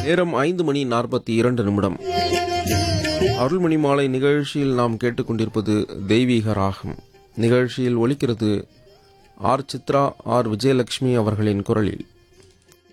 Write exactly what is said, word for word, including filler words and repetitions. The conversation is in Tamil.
நேரம் ஐந்து மணி நாற்பத்தி இரண்டு நிமிடம். அருள்மணி மாலை நிகழ்ச்சியில் நாம் கேட்டுக்கொண்டிருப்பது தெய்வீக ராகம். நிகழ்ச்சியில் ஒலிக்கிறது ஆர் சித்ரா, ஆர் விஜயலட்சுமி அவர்களின் குரலில்.